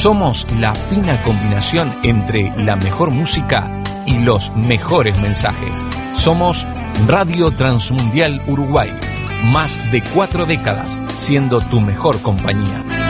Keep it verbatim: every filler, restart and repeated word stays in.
Somos la fina combinación entre la mejor música y los mejores mensajes. Somos Radio Transmundial Uruguay, más de cuatro décadas siendo tu mejor compañía.